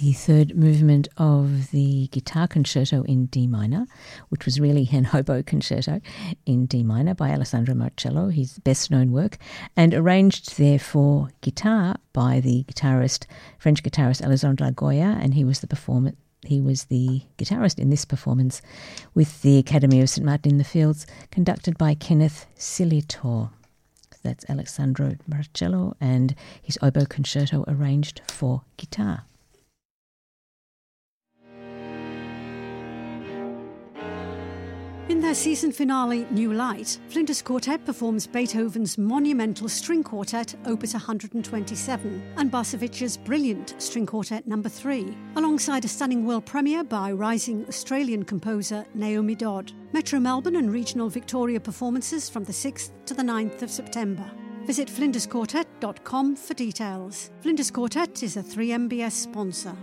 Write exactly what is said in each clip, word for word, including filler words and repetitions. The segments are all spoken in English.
the third movement of the Guitar Concerto in D minor, which was really an oboe concerto in D minor by Alessandro Marcello, his best-known work, and arranged there for guitar by the guitarist, French guitarist Alessandro Goya, and he was the performer. He was the guitarist in this performance with the Academy of Saint Martin in the Fields, conducted by Kenneth Silitor. That's Alessandro Marcello and his oboe concerto arranged for guitar. In their season finale, New Light, Flinders Quartet performs Beethoven's monumental string quartet, Opus one hundred twenty-seven, and Barsevich's brilliant string quartet number three, alongside a stunning world premiere by rising Australian composer Naomi Dodd. Metro Melbourne and regional Victoria performances from the sixth to the ninth of September. Visit flinders quartet dot com for details. Flinders Quartet is a three M B S sponsor.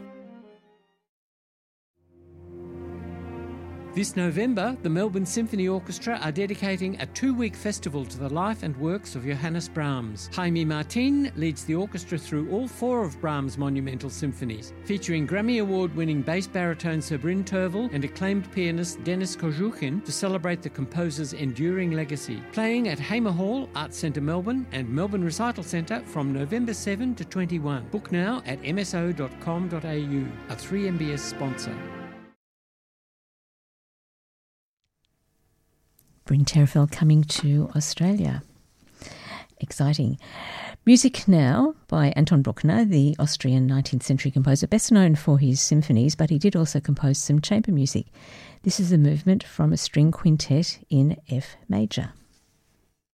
This November, the Melbourne Symphony Orchestra are dedicating a two-week festival to the life and works of Johannes Brahms. Jaime Martin leads the orchestra through all four of Brahms' monumental symphonies, featuring Grammy Award-winning bass baritone Sir Bryn Tervel and acclaimed pianist Denis Kozhukin to celebrate the composer's enduring legacy. Playing at Hamer Hall, Arts Centre Melbourne and Melbourne Recital Centre from November seventh to twenty-first. Book now at m s o dot com dot a u, a three M B S sponsor. Bryn Terfel coming to Australia. Exciting. Music Now by Anton Bruckner, the Austrian nineteenth century composer, best known for his symphonies, but he did also compose some chamber music. This is a movement from a string quintet in F major.